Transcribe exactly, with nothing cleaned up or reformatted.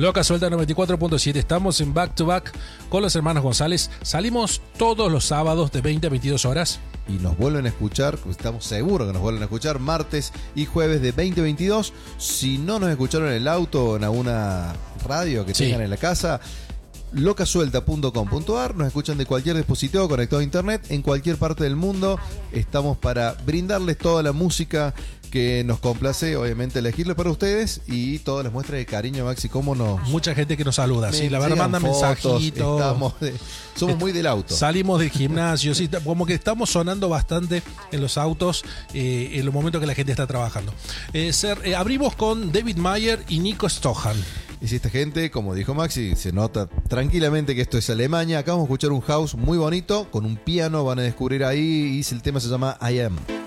Loca Suelta noventa y cuatro punto siete. Estamos en Back to Back con los hermanos González. Salimos todos los sábados de veinte a veintidós horas. Y nos vuelven a escuchar, estamos seguros que nos vuelven a escuchar martes y jueves de veinte a veintidós. Si no nos escucharon en el auto o en alguna radio que Sí. tengan en la casa, locasuelta punto com punto a r. Nos escuchan de cualquier dispositivo conectado a internet en cualquier parte del mundo. Estamos para brindarles toda la música que nos complace, obviamente, elegirlo para ustedes y todas las muestras de cariño, Maxi, cómo nos... Mucha gente que nos saluda. Sí, la verdad, llegan mandan fotos, mensajitos. estamos de- somos muy del auto. Salimos del gimnasio, sí, como que estamos sonando bastante en los autos eh, en los momentos que la gente está trabajando. Eh, ser, eh, abrimos con David Mayer y Nico Stojan. Y si esta gente, como dijo Maxi, se nota tranquilamente que esto es Alemania. Acá vamos a escuchar un house muy bonito con un piano, van a descubrir ahí, y el tema se llama I Am.